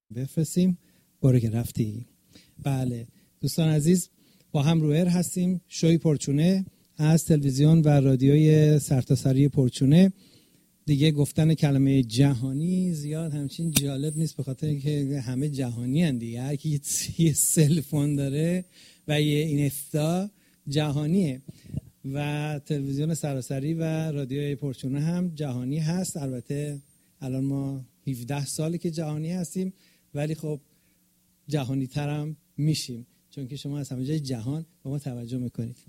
بفرستیم. برو که رفتی. بله دوستان عزیز، با هم رو ایر هستیم. شوی پرچونه از تلویزیون و رادیوی سرتاسری پرچونه. دیگه گفتن کلمه جهانی زیاد همچین جالب نیست، به خاطر اینکه همه جهانی هستند دیگه. هر کی یه سلفون داره و یه اینستا جهانیه و تلویزیون سراسری و رادیوی پرچونه هم جهانی هست. البته الان ما 17 ساله که جهانی هستیم، ولی خب جهانی تر هم میشیم چون که شما از همه جای جهان به ما توجه میکنید.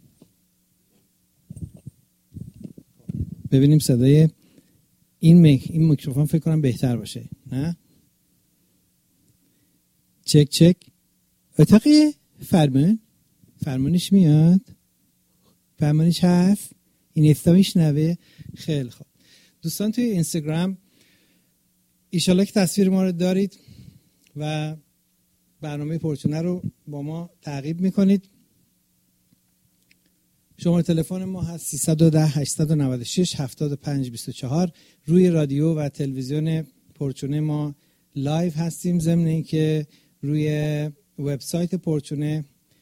ببینیم صدای این میکروفون فکر کنم بهتر باشه. نه؟ چک چک. اتاقی فرمونش میاد؟ فرمونش هست؟ این استامیش نوه؟ خیلی خوب دوستان، توی اینستاگرام ایشالله که تصویر ما رو دارید و برنامه پرچونه رو با ما تعقیب میکنید. شماره تلفن ما هست 310 896 7524. روی رادیو و تلویزیون پرچونه ما لایو هستیم، ضمن اینکه روی وبسایت پرچونه.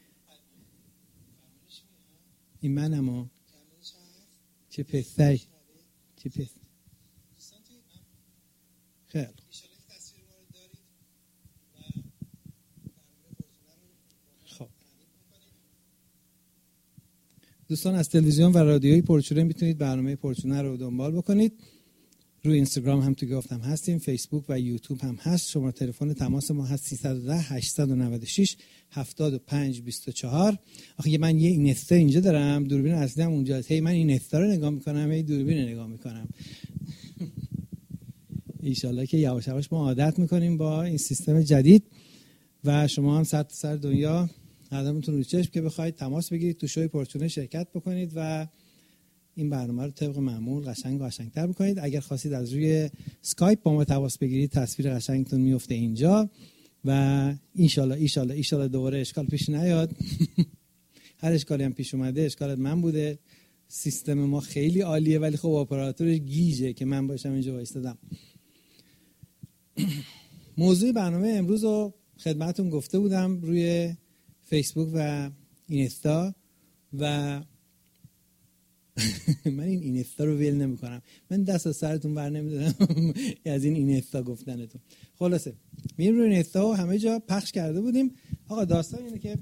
این منم چه پسری خیلی خب. دوستان از تلویزیون و رادیوی پرچونه میتونید برنامه پرچونه رو دنبال بکنید. روی اینستاگرام هم تو گفتم هستیم، فیسبوک و یوتیوب هم هست. شماره تلفن تماس ما هست 310 896 7524. آخه من یه اینستا اینجا دارم، دوربین اصلی هم اونجاست. من این اینستا رو نگاه میکنم، این دوربین رو نگاه میکنم. انشالله که یواش یواش ما عادت میکنیم با این سیستم جدید و شما هم سر دنیا قدمتون رو چشم که بخواید تماس بگیرید، تو شوی پرچونه شرکت بکنید و این برنامه رو طبق معمول قشنگ‌تر بکنید. اگر خواستید از روی اسکایپ با ما تماس بگیرید، تصویر قشنگتون میفته اینجا و انشالله دوباره اشکال پیش نیاد. هر اشکالی هم پیش اومده اشکال من بوده. سیستم ما خیلی عالیه ولی خب اپراتورش گیجه که من باشم اینجا وایستادم. موضوع برنامه امروز رو خدمتتون گفته بودم روی فیسبوک و اینستا و من این اینستا رو ول نمی‌کنم. من دست از سرتون بر نمی‌دارم از این اینستا گفتنتون. خلاصه میریم روی اینستا و همه جا پخش کرده بودیم. آقا داستان اینه که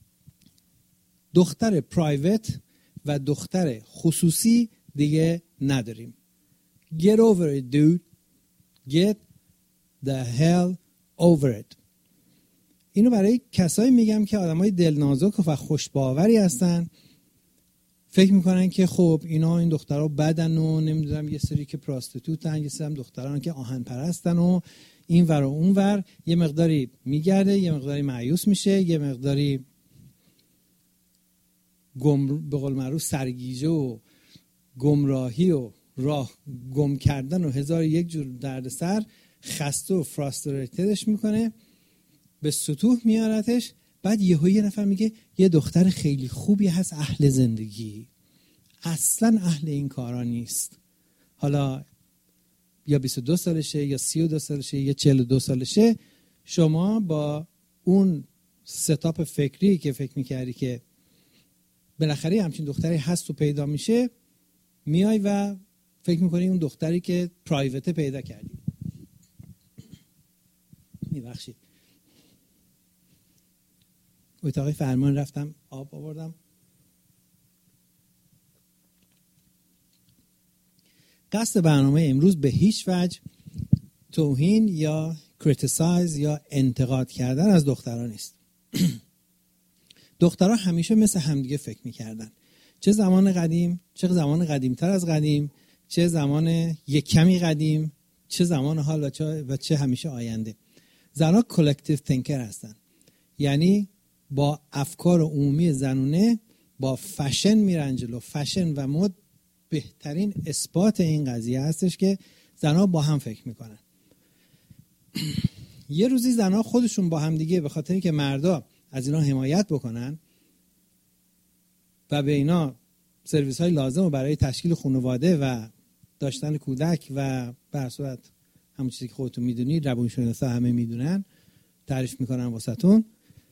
دختر پرایوت و دختر خصوصی دیگه نداریم. Get over it dude. Get the hell over it. اینو برای کسایی میگم که آدمای دلنازک و خوشباوری هستن، فکر میکنن که خب این دخترها بدن و نمیدونم یه سری که پراستیتوتن، یه سری هم دختران که آهن پرستن و این ور و اون ور. یه مقداری میگرده، یه مقداری مایوس میشه، یه مقداری به قول معروف سرگیجه و گمراهی و راه گم کردن و هزار یک جور دردسر، خسته و فراستریتدش میکنه، به سطوح میارتش. بعد یه نفر میگه یه دختر خیلی خوبی هست، اهل زندگی، اصلا اهل این کارا نیست. حالا یا 22 سالشه یا 32 سالشه یا 42 سالشه، شما با اون ستاپ فکری که فکر میکردی که بالاخره همچین دختری هست و پیدا میشه، میای و فکر میکنی اون دختری که پرایوته پیدا کردی. میبخشید اتاق فرمان رفتم آب آوردم. قصد برنامه امروز به هیچ وجه توهین یا کریتیسایز یا انتقاد کردن از دختران نیست. دخترها همیشه مثل همدیگه فکر میکردن، چه زمان قدیم، چه زمان قدیمتر از قدیم، چه زمان یک کمی قدیم، چه زمان حال و چه همیشه آینده. زنها کلکتیو تینکر هستن، یعنی با افکار عمومی زنونه با فشن میرن جلو. فشن و مد بهترین اثبات این قضیه هستش که زنها با هم فکر میکنن. یه روزی زنها خودشون با هم دیگه به خاطر که مردا از اینا حمایت بکنن و به اینا سرویس های لازم و برای تشکیل خانواده و داشتن کودک و به هر صورت همون چیزی که خودتون میدونید، روانشناسا همه میدونن، تعریف میکنم واسهتون.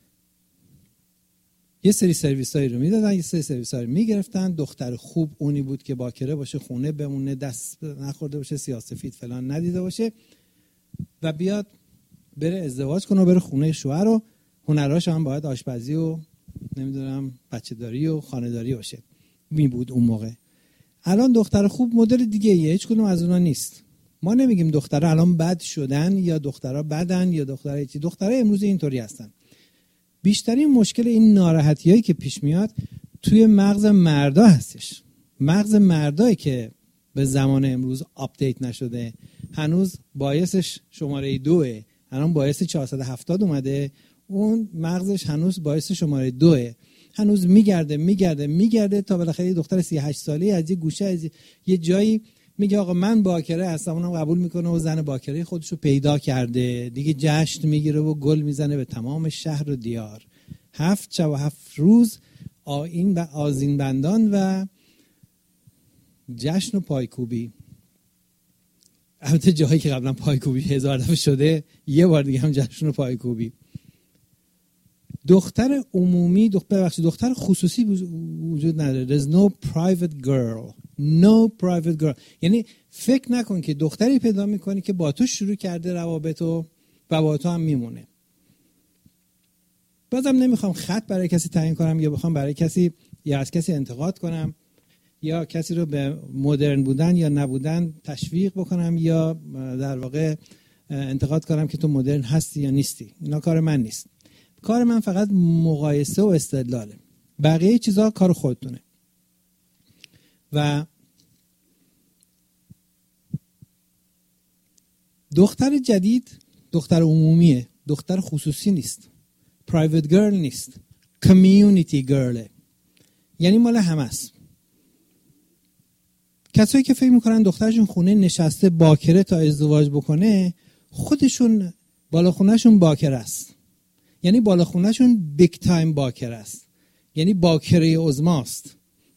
یه سری سرویسایی رو میدادن، یه سری سرویسایی رو میگرفتن. دختر خوب اونی بود که باکره باشه، خونه بمونه، دست نخورده باشه، سیاه‌سفید فلان ندیده باشه و بیاد بره ازدواج کنه و بره خونه شوهر و هنراش هم باید آشپزی و نمیدونم بچه‌داری و خانه‌داری باشه. می بود اون موقع. الان دختر خوب مدل دیگه ایه، هیچ کدوم از اونها نیست. ما نمیگیم دخترها الان بد شدن یا دخترها بدن یا دخترها چی. دخترها امروز اینطوری هستن. بیشترین مشکل این ناراحتیایی که پیش میاد توی مغز مردا هستش. مغز مردایی که به زمان امروز آپدیت نشده، هنوز بایسش شماره 2، الان بایس 470 اومده، اون مغزش هنوز بایس شماره 2، هنوز میگرده تا بالاخره دختر 38 ساله‌ای از یه گوشه از یه جایی میگه آقا من باکره هستم، اونم قبول میکنه و زن باکره خودشو پیدا کرده دیگه، جشن میگیره و گل میزنه به تمام شهر و دیار. 7 شب و 7 روز آیین و آذین بندان و جشن و پایکوبی. البته جایی که قبلا پایکوبی 1000 دفعه شده، یه بار دیگه هم جشن و پایکوبی. دختر عمومی، دختر خصوصی وجود نداره. There's no private girl. No private girl. یعنی فکر نکن که دختری پیدا میکنی که با تو شروع کرده روابط و با تو هم میمونه. بازم نمیخوام خط برای کسی تعیین کنم یا بخوام برای کسی یا از کسی انتقاد کنم یا کسی رو به مدرن بودن یا نبودن تشویق بکنم یا در واقع انتقاد کنم که تو مدرن هستی یا نیستی. اینا کار من نیست. کار من فقط مقایسه و استدلاله. بقیه چیزا کار خودتونه. و دختر جدید دختر عمومیه، دختر خصوصی نیست، پرایوت گرل نیست، کامیونیتی گرله، یعنی مال همه است. کسایی که فکر میکنن دخترشون خونه نشسته باکره تا ازدواج بکنه، خودشون بالاخونهشون باکره است، یعنی بالاخونهشون بیگ تایم باکره است، یعنی باکره عظماست.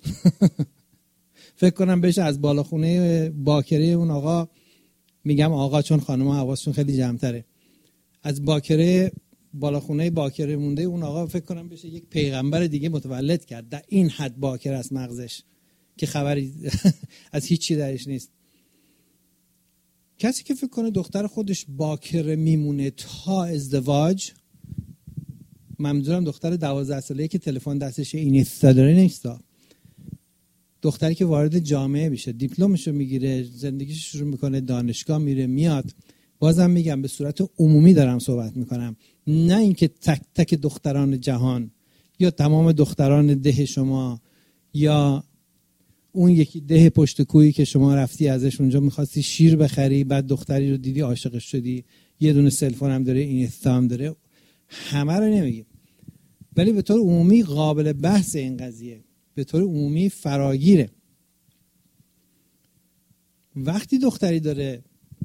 فکر کنم بهش از بالاخونه باکره اون آقا، میگم آقا چون خانم‌ها حواسشون خیلی جمع‌تره، از باکره بالاخونه باکره مونده اون آقا فکر کنم بشه یک پیغمبر دیگه متولد کرد. در این حد باکره است مغزش که خبری از هیچی درش نیست. کسی که فکر کنه دختر خودش باکره میمونه تا ازدواج، منظورم دختر 12 ساله‌ای که تلفن دستش اینستا داره نیست، دختری که وارد جامعه میشه، دیپلمشو میگیره، زندگیش شروع میکنه، دانشگاه میره میاد. بازم میگم به صورت عمومی دارم صحبت میکنم، نه اینکه تک تک دختران جهان یا تمام دختران ده شما یا اون یکی ده پشت کویی که شما رفتی ازش اونجا میخواستی شیر بخری، بعد دختری رو دیدی عاشقش شدی، یه دونه سلفون هم داره، اینستا هم داره. همه رو نمیگیم، ولی به طور عمومی قابل بحث این قضیه، به طور عمومی فراگیره. وقتی دختری داره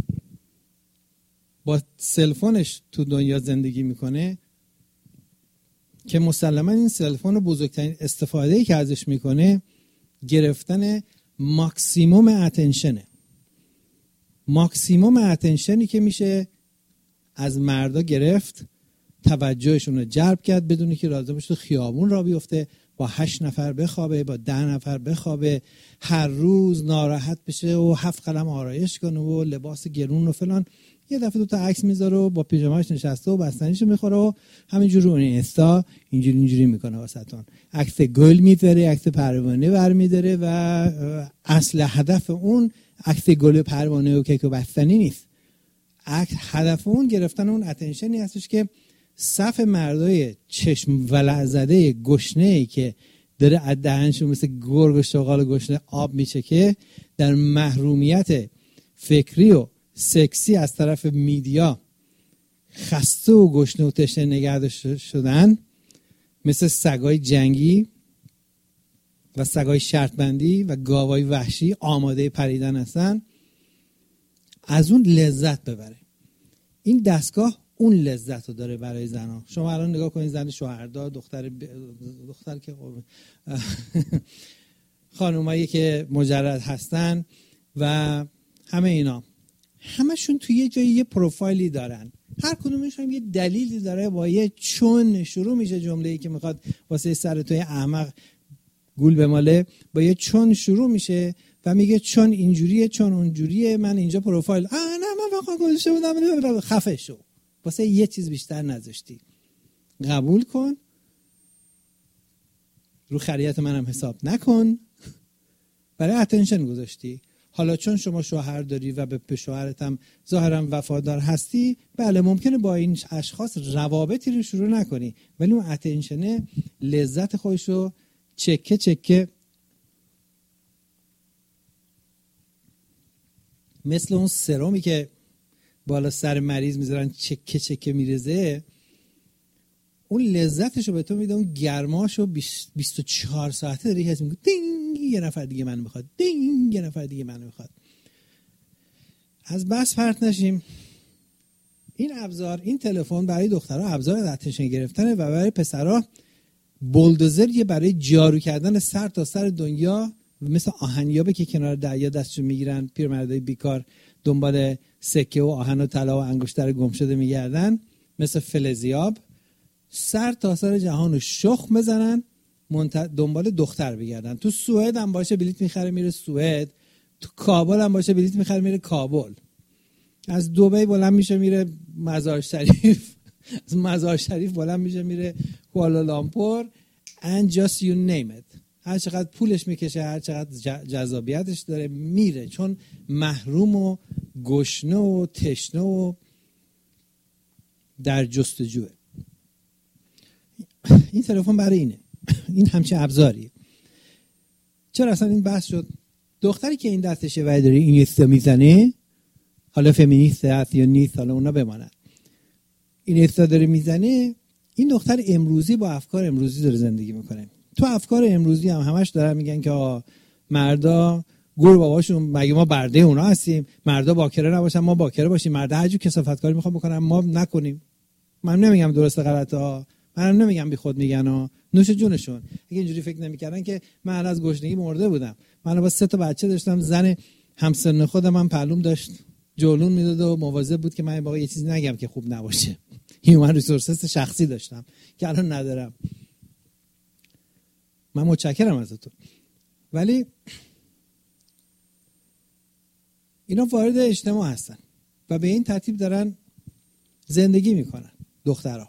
با سلفونش تو دنیا زندگی میکنه که مسلما این سلفون رو بزرگترین استفاده‌ای که ازش میکنه گرفتن ماکسیموم اتنشنه. ماکسیموم اتنشنی که میشه از مردا گرفت، توجهشون رو جلب کرد بدون که لازم باشه خیابون را بیفته، با 8 نفر بخوابه، با 10 نفر بخوابه، هر روز ناراحت بشه و 7 قلم آرایش کنه و لباس گرون و فلان، یه دفعه 2 تا عکس میذاره و با پیژامه‌اش نشسته و بستنیشو میخوره و همینجوری اون اینستا اینجوری میکنه واسهتون، عکس گل میذاره، عکس پروانه برمی‌داره و اصل هدف اون عکس گل پروانه و کیک و بستنی نیست. هدف اون گرفتن اون اتنشنی هستش که صف مردای چشم ولع زده گشنه‌ای که داره از دهنشون مثل گرگ و شغال گشنه آب میچکه، در محرومیت فکری و سکسی از طرف میدیا خسته و گشنه و تشنه نگه شدن، مثل سگای جنگی و سگای شرط بندی و گاوای وحشی آماده پریدن هستن، از اون لذت ببره. این دستگاه اون لذت رو داره برای زنها. شما الان نگاه کنید، زن شوهردار، دختر که خانومایی که مجرد هستن و همه اینا، همشون توی یه جایی یه پروفایلی دارن، هر کدومش هم یه دلیلی داره، با یه چون شروع میشه جمله‌ای که میخواد واسه سر توی احمق گول بماله، با یه چون شروع میشه و میگه چون اینجوریه، چون اونجوریه، من اینجا پروفایل نه من واقعا گذاشته بودم، خفه شو، واسه یه چیز بیشتر نذاشتی، قبول کن، رو خریت منم حساب نکن، برای اتنشن گذاشتی. حالا چون شما شوهر داری و به شوهرت هم ظاهرا وفادار هستی، بله ممکنه با این اشخاص روابطی رو شروع نکنی، ولی اون اتنشنه لذت خودش رو چکه چکه، مثل اون سرومی که بالا سر مریض میذارن چکه چکه میرزه، اون لذتشو به تو میده، اون گرماشو 24 ساعته داری حس میکنی، دینگ یه نفر دیگه منو میخواد، دینگ یه نفر دیگه منو میخواد. از بس پرت نشیم. این ابزار، این تلفن برای دخترها ابزار اتنشن گرفتنه و برای پسرها بولدوزر برای جارو کردن سر تا سر دنیا، مثل آهنیابه که کنار دریا دستشو میگیرن، پیرمردای بیکار دنبال سکه و آهن و طلا و انگشتر گم شده میگردن، مثل فلزیاب سر تا سر جهانو شخم بزنن، دنبال دختر بگردن. تو سوئد هم باشه بلیت میخره میره سوئد، تو کابل هم باشه بلیت میخره میره کابل، از دبی بلند میشه میره مزار شریف، از مزار شریف بلند میشه میره کوالالامپور، and just you name it. هر چقدر پولش میکشه، هر چقدر جذابیتش داره میره، چون محروم و گشنه و تشنه و در جستجوه. این تلفن برای اینه، این همچه ابزاریه. چرا اصلا این بحث شد؟ دختری که این دستشه و داره این یستا میزنه، حالا فمینیست هست یا نیست، حالا اونا بمانن، این یستا داره میزنه، این دختر امروزی با افکار امروزی داره زندگی میکنه. تو افکار امروزی هم همش دارن میگن که مردا گور باباشون، مگه ما برده اونا هستیم؟ مردا باکره نباشن ما باکره باشیم، مردا هر جو کثافتکاری میخوان بکنن ما نکنیم. من نمیگم درسته غلطه ها، من نمیگم بی خود میگن ها، نوش جونشون. اگه اینجوری فکر نمیکردن که من از گشنگی مرده بودم. من با 3 تا بچه داشتم، زن همسن خودم من پلوم داشت جولون میداد و مواظب بود که من واقعا یه چیزی نگم که خوب نباشه. هیومن ریسورسز شخصی داشتم که الان ندارم. من متشکرم از تو. ولی اینا وارد اجتماع هستن و به این ترتیب دارن زندگی میکنن دخترها.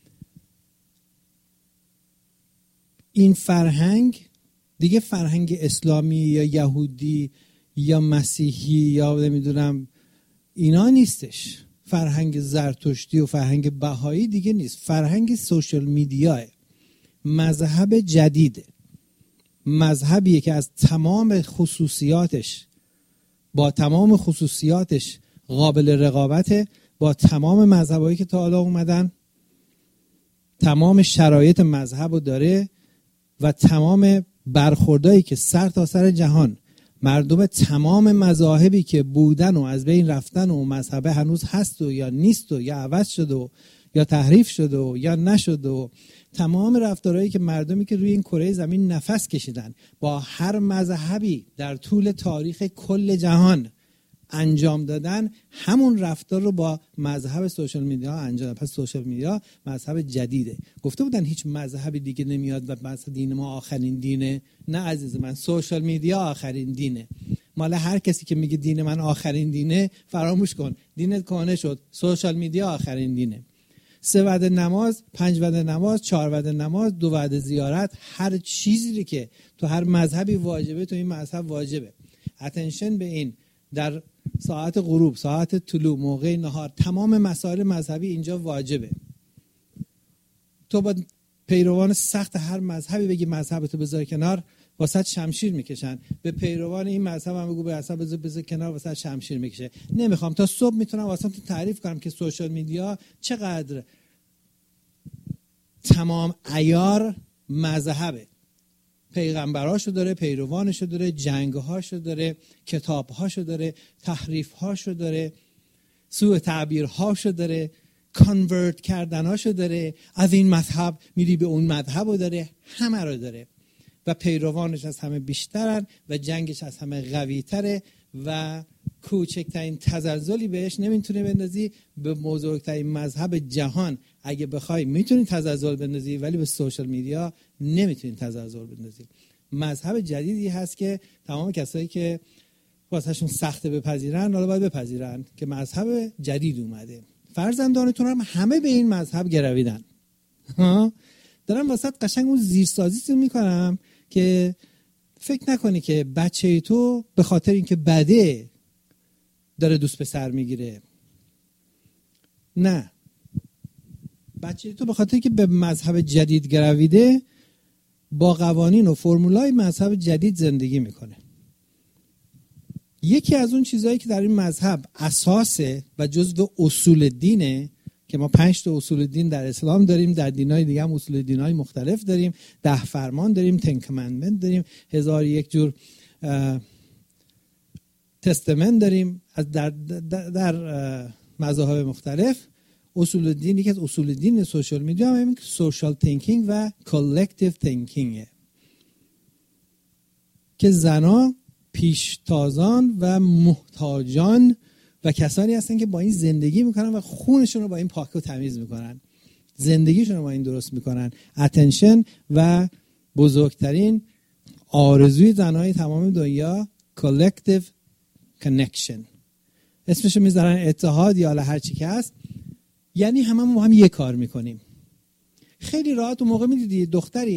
این فرهنگ دیگه فرهنگ اسلامی یا یهودی یا مسیحی یا نمیدونم اینا نیستش، فرهنگ زرتشتی و فرهنگ بهایی دیگه نیست، فرهنگ سوشال میدیاه، مذهب جدیده، مذهبیه که از تمام خصوصیاتش با تمام خصوصیاتش قابل رقابته با تمام مذهبایی که تا حالا اومدن، تمام شرایط مذهب رو داره و تمام برخوردایی که سر تا سر جهان مردم تمام مذاهبی که بودن و از بین رفتن و مذهب هنوز هست و یا نیست و یا عوض شده و یا تحریف شده و یا نشده و تمام رفتارهایی که مردمی که روی این کره زمین نفس کشیدن با هر مذهبی در طول تاریخ کل جهان انجام دادن، همون رفتار رو با مذهب سوشال میدیا انجام دادن. پس سوشال میدیا مذهب جدیده. گفته بودن هیچ مذهبی دیگه نمیاد و مذهب دین ما آخرین دینه. نه عزیز من، سوشال میدیا آخرین دینه. مال هر کسی که میگه دین من آخرین دینه فراموش کن، دینت کهنه شد. سوشال میدیا آخرین دینه. 3 وعده نماز، 5 وعده نماز، 4 وعده نماز، 2 وعده زیارت، هر چیزی که تو هر مذهبی واجبه تو این مذهب واجبه. اتنشن به این در ساعت غروب، ساعت طلوع، موقع نهار، تمام مسائل مذهبی اینجا واجبه. تو با پیروان سخت هر مذهبی بگی مذهبتو بذار کنار، واسط شمشیر میکشن. به پیروان این مذهب هم بگو به مذهب بذار کنار، واسط شمشیر میکشه. نمیخوام تا صبح میتونم واسط تعریف کنم که سوشال میدیا چقدر تمام عیار مذهبه. پیغمبراشو داره، پیروانشو داره، جنگهاشو داره، کتابهاشو داره، تحریفهاشو داره، سوء تعبیرهاشو داره، کانورت کردناشو داره، از این مذهب میری به اون مذهبو داره، همه رو داره و پیروانش از همه بیشترن و جنگش از همه قوی‌تره و کوچکترین تزلزلی بهش نمیتونه بندازی. به بزرگترین مذهب جهان اگه بخوای میتونی تزلزل بندازی، ولی به سوشال میدیا نمیتونی تزلزل بندازی. مذهب جدیدی هست که تمام کسایی که واسهشون سخته بپذیرن حالا باید بپذیرن که مذهب جدید اومده. فرزندانتون هم همه به این مذهب گرویدن. دارم واسط قشنگ اون زیرسازی میکنم که فکر نکنی که بچه تو به خاطر اینکه بده داره دوست پسر میگیره. نه، بچه تو به خاطر که به مذهب جدید گرویده با قوانین و فرمولای مذهب جدید زندگی میکنه. یکی از اون چیزهایی که در این مذهب اساسه و جزو اصول دینه که ما 5 تا اصول دین در اسلام داریم، در دینای دیگه هم اصول دینای مختلف داریم، 10 فرمان داریم، 10 کامندمنت داریم، 1001 جور تستمنت داریم از در مذاهب مختلف. اصول دین، یکی از اصول دین سوشال میدیا همین سوشال تینکینگ و کالکتیو تینکینگه که زنا پیشتازان و محتاجان و کسانی هستن که با این زندگی میکنن و خونشون رو با این پاک و تمیز میکنن، زندگیشون رو با این درست میکنن. اتنشن و بزرگترین آرزوی زنهای تمام دنیا کالکتیو کانکشن، اسمشو میذارن اتحاد یا هر چی که هست، یعنی هممون با هم یه کار میکنیم. خیلی راحت اون موقع میدیدی دختری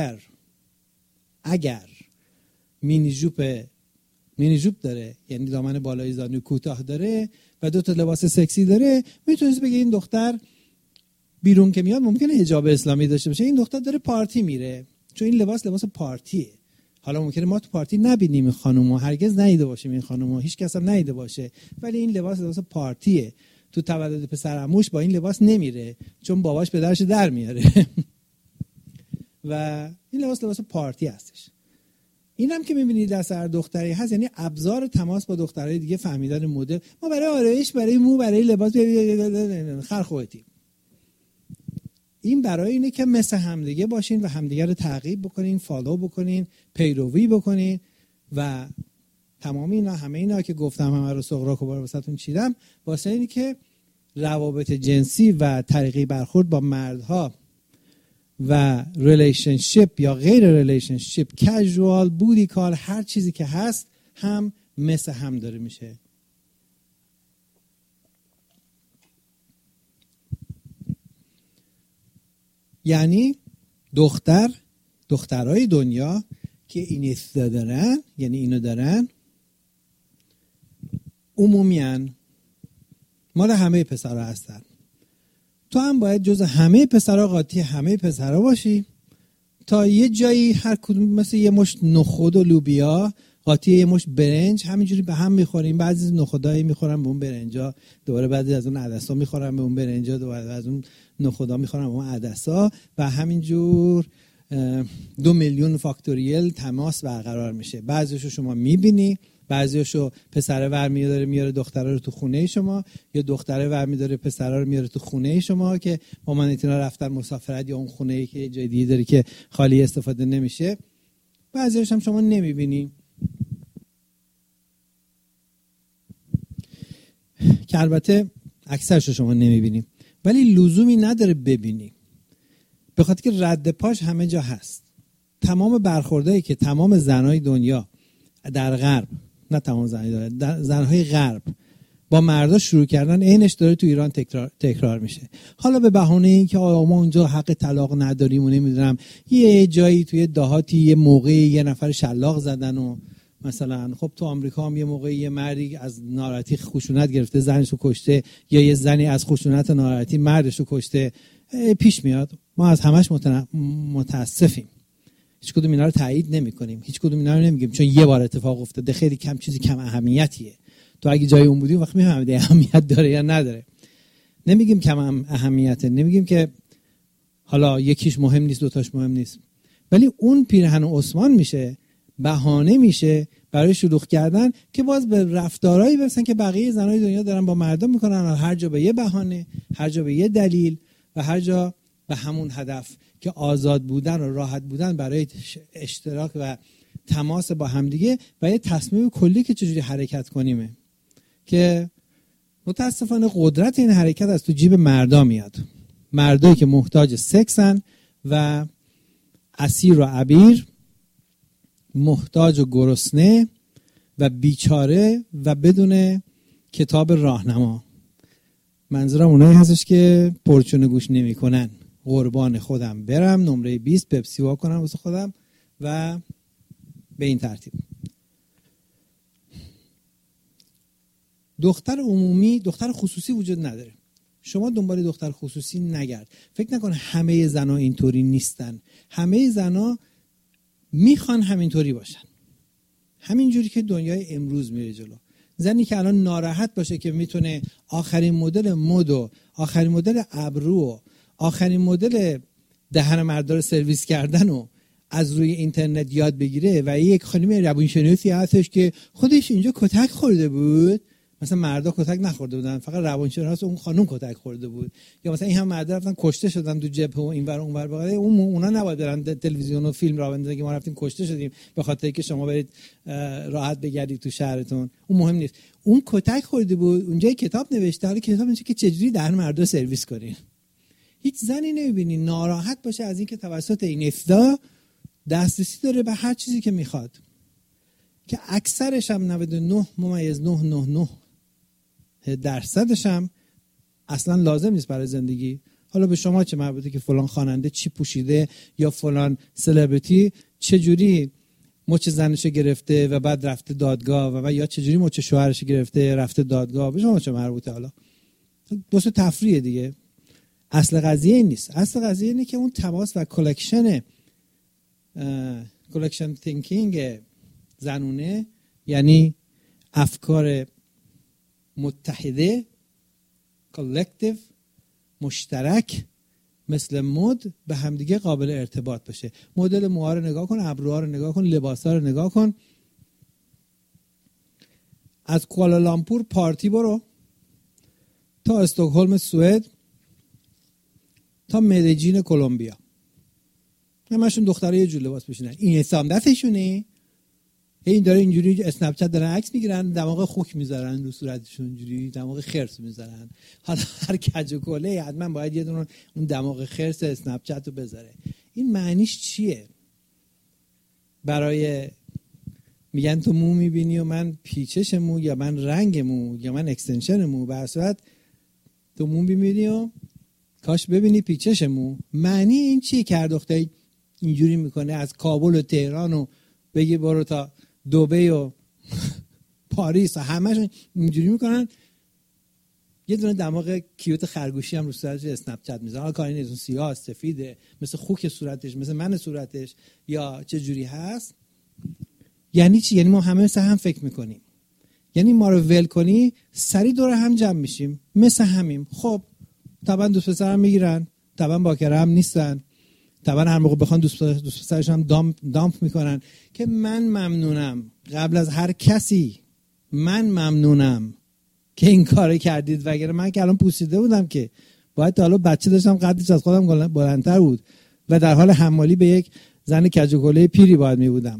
اگر مینی جوب داره، یعنی دامن بالای زانو کوتاه داره و 2 تا لباس سکسی داره، میتونید بگی این دختر بیرون که میاد ممکنه حجاب اسلامی داشته باشه، این دختر داره پارتی میره، چون این لباس پارتیه. حالا ممکنه ما تو پارتی نبینیم این خانومو، هرگز ندیده باشیم این خانومو، هیچ کس هم ندیده باشه، ولی این لباس پارتیه. تو تولد پسر عموش با این لباس نمیره چون باباش پدرش در میاره و این لباس پارتی هستش. اینم که میبینید دست هر دختری هست، یعنی ابزار تماس با دخترای دیگه، فهمیدن مدل. ما برای آرایش، برای مو، برای لباس خر خودتی. این برای اینه که مثل همدیگه باشین و همدیگه رو تعقیب بکنین، فالو بکنین، پیروی بکنین و تمام اینا، همه اینا که گفتم همه رو سغراق و واسهتون چیدم، واسه اینی که روابط جنسی و طریقی برخورد با مردها و ریلیشنشیپ یا غیر ریلیشنشیپ، کژوال، بودی کال، هر چیزی که هست هم مثل هم داره میشه. یعنی دخترای دنیا که این دارن، یعنی اینو دارن، عمومیان مال همه پسرها هستن. تو هم باید جز همه پسرها، قاطی همه پسرها باشی تا یه جایی هر کدوم مثل یه مشت نخود و لوبیا قاطی یه مشت برنج همینجوری به هم میخوریم. بعضی نخودایی میخورن به اون برنجا، دوباره بعضی از اون عدسا میخورن به اون برنجا، دوباره از اون نخودا میخورن به اون عدسا و همینجور 2 میلیون فاکتوریل تماس برقرار میشه. بعضیشو شما میبینی، بعضیشو پسره ور میاره دختره رو تو خونه شما، یا دختره ور میاره پسره رو میاره تو خونه شما که مامان اینا رفتن مسافرت، یا اون خونه‌ای که جای دیگه داره که خالی استفاده نمیشه. بعضیش هم شما نمیبینی، که البته اکثرشو شما نمیبینی، ولی لزومی نداره ببینی، به خاطر که رد پاش همه جا هست. تمام برخوردایی که تمام زنهای دنیا در غرب، نه تمام زنهای غرب با مردا شروع کردن، عینش داره تو ایران تکرار میشه. حالا به بهانه این که ما اونجا حق طلاق نداریم و نمیدونم یه جایی توی دهاتی یه موقعی یه نفر شلاق زدن و مثلا خب تو آمریکا هم یه موقعی یه مردی از ناراحتی خشونت گرفته زنشو کشته، یا یه زنی از خشونت ناراحتی مردشو کشته، پیش میاد. ما از همش متاسفیم، هیچ کدوم اینا رو تایید نمی‌کنیم، هیچ کدوم اینا رو نمیگیم چون یه بار اتفاق افتاده، خیلی کم چیزی کم اهمیتیه. تو اگه جای اون بودی اون وقت می‌فهمیدی اهمیت داره یا نداره. نمیگیم کم اهمیته، نمیگیم که حالا یکیش مهم نیست دوتاش مهم نیست، ولی اون پیرهن عثمان میشه بهانه میشه برای شلوغ کردن که باز به رفتارهایی برسن که بقیه زنای دنیا دارن با مردم میکنن، هر جا به یه بهانه، هر جا به یه دلیل و هر جا به همون هدف که آزاد بودن و راحت بودن برای اشتراک و تماس با همدیگه و یه تصمیم کلی که چجوری حرکت کنیمه. که متاسفانه قدرت این حرکت از تو جیب مردا میاد. مردایی که محتاج سکسن و اسیر و عبیر، محتاج و گرسنه و بیچاره و بدون کتاب راهنما. منظورم اونایی هستش که پرچونه گوش نمی کنن. قربان خودم برم نمره 20 پپسی وا کنم واسه خودم و به این ترتیب. دختر عمومی، دختر خصوصی وجود نداره. شما دنبال دختر خصوصی نگرد. فکر نکن همه زنا اینطوری نیستن. همه زنا میخوان همینطوری باشن. همینجوری که دنیای امروز میره جلو. زنی که الان ناراحت باشه که میتونه آخرین مدل مد و آخرین مدل ابرو و آخرین مدل دهن مردا رو سرویس کردن و از روی اینترنت یاد بگیره و یک خانم روانشناسی هستش که خودش اینجا کتک خورده بود، مثلا مردا کتک نخورده بودن، فقط روانشناس اون خانم کتک خورده بود، یا مثلا این هم مردا رفتن کشته شدن تو جبهه و اینور اونور، بقیه اونا نباید برن تلویزیون و فیلم را بندازن که ما رفتیم کشته شدیم به خاطر که شما برید راحت بگردید تو شهرتون. اون مهم نیست. اون کتک خورده بود، اونجا کتاب نوشته، حالا کتاب نوشته که چجوری دهن مردا سرویس کنین. هیچ زنی نمیبینی ناراحت باشه از اینکه توسط این افدا دسترسی داره به هر چیزی که میخواد، که اکثرش هم 99.999% هم اصلا لازم نیست برای زندگی. حالا به شما چه مربوطه که فلان خواننده چی پوشیده یا فلان سلبریتی چه جوری مچ زنشو گرفته و بعد رفته دادگاه و یا چه جوری مچ شوهرش گرفته رفته دادگاه. به شما چه مربوطه؟ حالا دوست تفریح دیگه. اصل قضیه این نیست. اصل قضیه اینه که اون تماس و کلکشن تینکینگ زنونه، یعنی افکار متحده، کلکتیو، مشترک، مثل مد به همدیگه قابل ارتباط بشه. مدل موها رو نگاه کن، ابروها رو نگاه کن، لباسا رو نگاه کن. از کوالالامپور پارتی برو تا استکهلم سوئد تا مدیجین کلمبیا، همشون دخترای یه جور لباس پوشیدن. این حسام دستشونه، این داره اینجوری اسنپ چت دارن عکس میگیرن، دماغ خوک میذارن رو صورتشون، اینجوری دماغ خرس میذارن. حالا هر کج و کوله حتما باید یه دونه اون دماغ خرس اسنپ چت رو بذاره. این معنیش چیه؟ برای میگن تو مو میبینی و من پیچش مو یا من رنگ مو یا من اکستنشن مو، به هر صورت تو مو میبینی و کاش ببینی پیچش مو. معنی این چیه که هر دختری اینجوری میکنه از کابل و تهران و بگی برو تا دبی و پاریس و همشون اینجوری میکنن، یه دونه دماغ کیوت خرگوشی هم رو صورتش اسنپ چت میذارن. حالا کاری نیست سیاه سفیده مثل خوک صورتش، مثل من صورتش، یا چه جوری هست. یعنی چی؟ یعنی ما همه مثل هم فکر میکنیم. یعنی ما رو ول کنی سری دور هم جمع میشیم مثل همیم. خب طبعا دوست پسرم میگیرن، طبعا باکره هم نیستن، طبعا هر موقع بخوان دوست پسرش هم دامپ میکنن که من ممنونم قبل از هر کسی، من ممنونم که این کار کردید، وگرنه من که الان پوسیده بودم که باید تا حالا بچه داشتم قدش از خودم بلندتر بود و در حال حمالی به یک زن کجوکله پیری باید میبودم.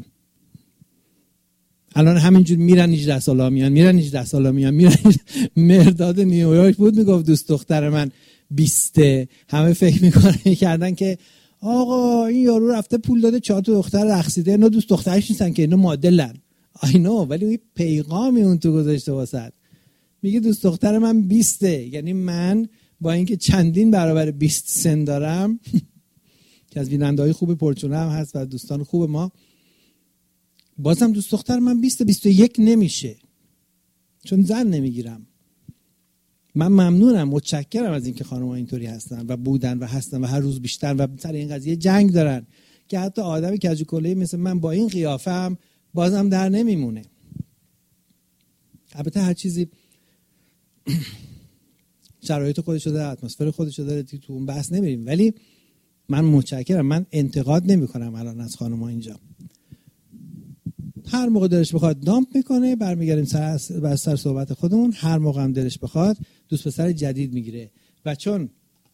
الان همینجور میرن 18 سالا میان مرداد نیویورک بود میگفت دوست دختر من 20، همه فکر میکردن که آقا این یارو رفته پول داده 4 تا دختر رقصیده، اینا دوست دخترش نیستن که اینا مدلن. آینو، ولی اون پیغامی اون تو گذاشته واسط، میگه دوست دختر من 20، یعنی من با اینکه چندین برابر 20 سن دارم که از بیننده‌های خوب پرچونه هم هست و دوستان خوب ما، بازم دوست دختر من 21 نمیشه چون زن نمیگیرم. من ممنونم، متشکرم از اینکه خانم‌ها اینطوری هستن و بودن و هستن و هر روز بیشتر و سر این قضیه جنگ دارن که حتی آدمی کجوکله‌ای مثل من با این قیافه‌ام بازم در نمیمونه. البته هر چیزی شرایط خودش داره، اتمسفر خودش داره، تو اون بحث نمیریم، ولی من متشکرم. من انتقاد نمی‌کنم الان از خانم‌ها اینجا. هر موقع دلش بخواد دامپ میکنه، برمیگردیم سر صحبت خودمون. هر موقع هم دلش بخواد دوست پسر جدید میگیره و چون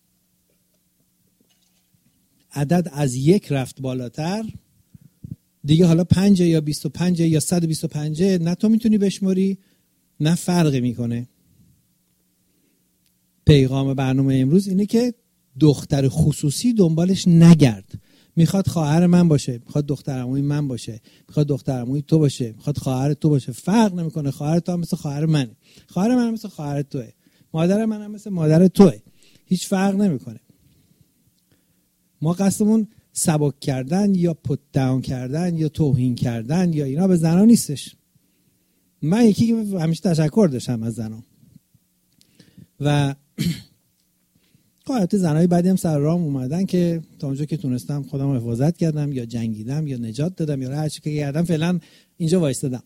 عدد از 1 رفت بالاتر دیگه، حالا 5 یا 25 یا 125 نه تو میتونی بشماری نه فرقی میکنه. پیغام برنامه امروز اینه که دختر خصوصی دنبالش نگرد. میخواد خواهر من باشه، میخواد دختر عموی من باشه، میخواد دختر عموی تو باشه، میخواد خواهر تو باشه، فرق نمیکنه. خواهر تو هم مثل خواهر منه، خواهر من هم مثل خواهر توئه، مادر من هم مثل مادر توئه، هیچ فرق نمیکنه. ما قصدمون سبک کردن یا پوت داون کردن یا توهین کردن یا اینا به زنا نیستش. من یکی که همیشه تشکر داشتم از زنا و قاعدت زنای بعدی هم سر راه اومدن که تا اونجا که تونستم خودم حفاظت کردم یا جنگیدم یا نجات دادم یا هر چی که کردم. فعلا اینجا وایستادم.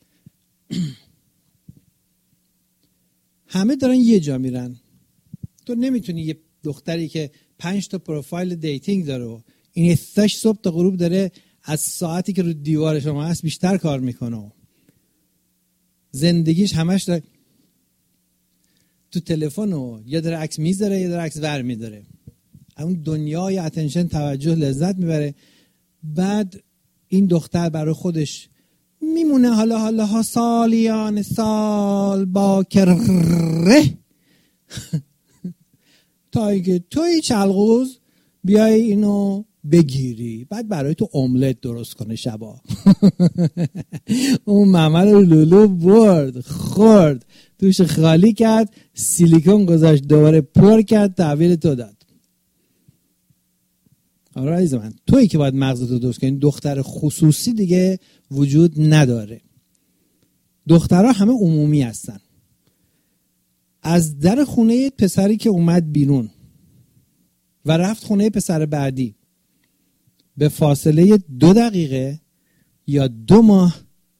همه دارن یه جا میرن. تو نمیتونی یه دختری که 5 تا پروفایل دیتینگ داره و این استش صبح تا غروب داره از ساعتی که رو دیوار شما هست بیشتر کار میکنه و زندگیش همش داره تو تلفن و یا داره عکس میذاره یا داره عکس ور میداره، اون دنیای اتنشن توجه لذت میبره. بعد این دختر برای خودش میمونه حالا سالیان سال با کره تا اینکه توی چلغوز بیای اینو بگیری، بعد برای تو املت درست کنه شبا. اون ممل رو لولو برد، خورد، توش خالی کرد، سیلیکون گذاشت، دوباره پر کرد، تحویل تو داد. آره عزیز من، تویی که باید مغزتو درست کنی. دختر خصوصی دیگه وجود نداره. دخترها همه عمومی هستن. از در خونه پسری که اومد بیرون و رفت خونه پسر بعدی به فاصله 2 دقیقه یا 2 ماه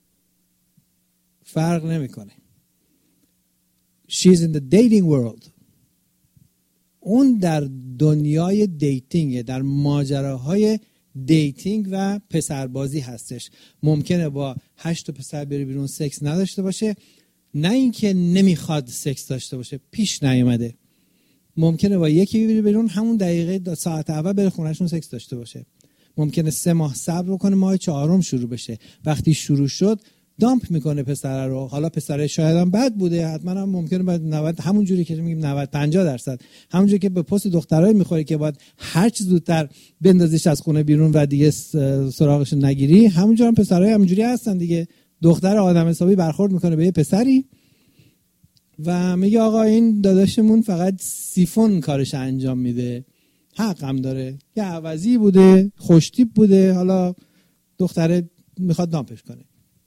فرق نمیکنه. She's in the dating world. اون در دنیای دیتینگ، در ماجراهای دیتینگ و پسربازی هستش. ممکنه با 8 تا پسر بره بیرون سکس نداشته باشه، نه اینکه نمیخواد سکس داشته باشه، پیش نیومده. ممکنه با یکی بره بیرون همون دقیقه ساعت اول بره خونهشون سکس داشته باشه. ممکنه 3 ماه صبر کنه، ماه 4م شروع بشه. وقتی شروع شد دامپ میکنه پسر رو. حالا پسر شاید هم بد بوده، حتما هم ممکنه بعد 90 همون جوری که میگیم 90-50%، همون جوری که به پست دخترای میخوره که باید هر چه زودتر بندازیش از خونه بیرون و دیگه سراغش نگیری، همونجوری هم پسرای همونجوری هستن دیگه. دختر آدم حسابی برخورد میکنه به یه پسری و میگه آقا این داداشمون فقط سیفون کارش انجام میده، حق هم داره، یه عوضی بوده، خوشتیپ بوده، حالا دختره میخواد دامپش کنه.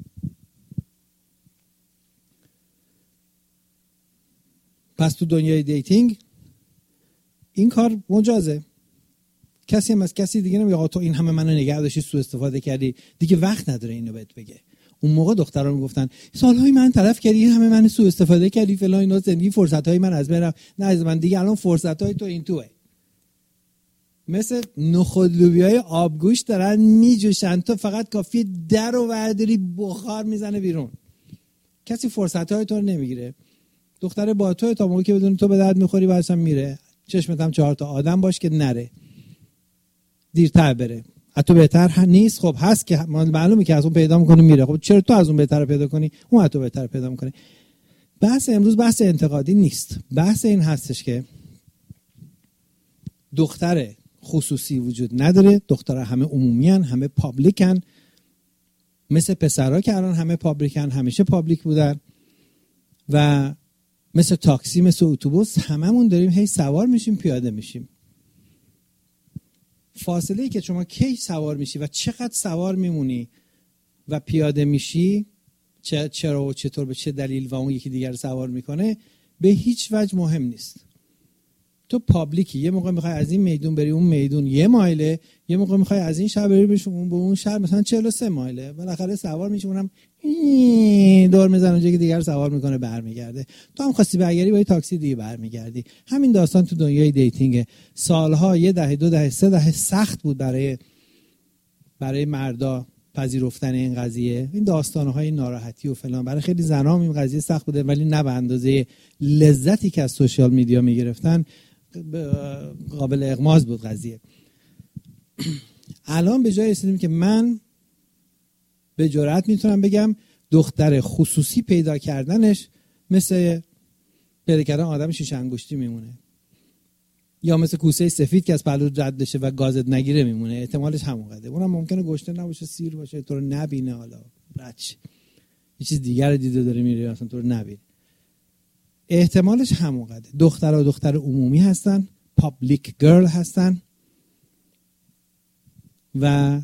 پس تو دنیای دیتینگ این کار مجازه. کسی هم از کسی دیگه نمیگه آقا تو این همه منو نگه داشتی، سوء استفاده کردی، دیگه وقت نداره اینو بهت بگه. اون موقع دخترها میگفتن سالهای من طرف کردی، این همه منو سوء استفاده کردی فلان اینا، زندگی فرصت‌های من از بین رفت. نه از من دیگه الان فرصت‌های تو این توئه. مثل نخود لوبیای آبگوش دارن میجوشن، تو فقط کافیه در و ورداری بخار میزنه بیرون. کسی فرصت‌های تو رو نمیگیره. دختره با تو تا موقعی که بدون تو به درد میخوری بعدش هم میره. چشمت هم 4 تا آدم باش که نره، دیرتر بره. حتی بهتر نیست؟ خب هست که معلومه که از اون پیدا میکنه میره. خب چرا تو از اون بهتر پیدا کنی، اون حتی بهتر پیدا میکنه. بحث امروز بحث انتقادی نیست. بحث این هستش که دختر خصوصی وجود نداره. دخترها همه عمومیان، همه پابلیکن، مثل پسرها که الان همه پابلیکن، همیشه پابلیک بودن و مثل تاکسی، مثل اتوبوس هممون داریم هی سوار میشیم پیاده میشیم. فاصله‌ای که شما کی سوار میشی و چقدر سوار میمونی و پیاده میشی، چرا و چطور به چه دلیل و اون یکی دیگر سوار میکنه، به هیچ وجه مهم نیست. تو پابلیکی، یه موقع میخوای از این میدون بری اون میدون 1 مایله، یه موقع میخوای از این شهر بری به اون شهر مثلا 43 مایله، بالاخره سوار میشی، اونم دور میزنه اونجا که دیگر سوار میکنه برمیگرده. تو هم خواستی برگردی با یه تاکسی دیگه برمیگردی. همین داستان تو دنیای دیتینگ. سالها، 1 دهه، 2 دهه، 3 دهه سخت بود برای مردا پذیرفتن این قضیه، این داستانهای ناراحتی و فلان. برای خیلی زنا این قضیه سخت بوده، ولی نه به اندازه لذتی که از سوشال میدیا میگرفتن. قابل اغماض بود قضیه. الان به جای رسیدیم که من به جرئت میتونم بگم دختر خصوصی پیدا کردنش مثل پیدا کردن آدم شیش انگشتی میمونه، یا مثل کوسه سفید که از پلو رد بشه و گازت نگیره میمونه. احتمالش همون قده. اونم ممکنه گشنه نباشه، سیر باشه، تو رو نبینه، حالا رچ یه چیز دیگر دیده داره میره اصلا تو رو نبینه. احتمالش همون قده. دخترها دختر عمومی هستن، پابلیک گرل هستن و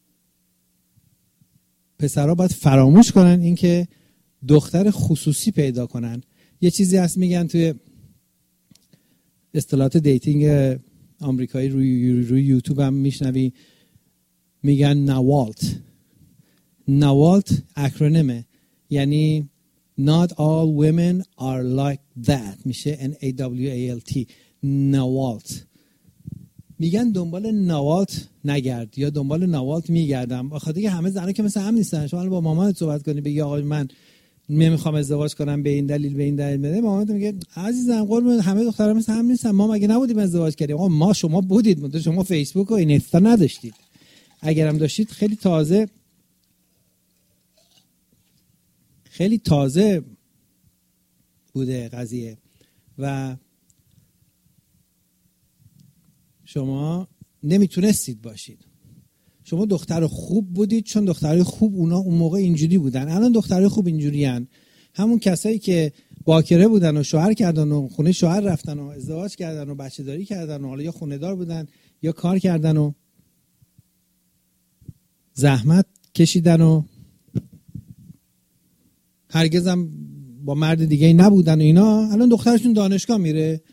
پسرها باید فراموش کنن اینکه دختر خصوصی پیدا کنن. یه چیزی هست میگن توی اصطلاحات دیتینگ آمریکایی روی یوتیوب هم میشنوی، میگن نوالت. نوالت اکرونیمه، یعنی Not all women are like that، میشه NAWALT. نوالت. میگن دنبال نوالت نگرد یا دنبال نوالت میگردم، بخاطر اینکه همه زنا که مثل هم نیستن. شما با مامانت صحبت کنی بگی آقا من نمیخوام ازدواج کنم به این دلیل به این دلیل، بده مامانت میگه عزیزم قربون همه دخترها مثل هم نیستن، ما مگه نبودیم ازدواج کردیم؟ آقا ما شما بودید، شما فیسبوک و اینستا نداشتید. اگرم داشتید خیلی تازه بوده قضیه و شما نمیتونستید باشید. شما دختر خوب بودید چون دخترای خوب اونا اون موقع اینجوری بودن. الان دخترای خوب اینجوری هن. همون کسایی که باکره بودن و شوهر کردن و خونه شوهر رفتن و ازدواج کردن و بچه داری کردن و حالا یا خونه دار بودن یا کار کردن و زحمت کشیدن و هرگز هم با مرد دیگه نبودن و اینا، الان دخترشون دانشگاه میره،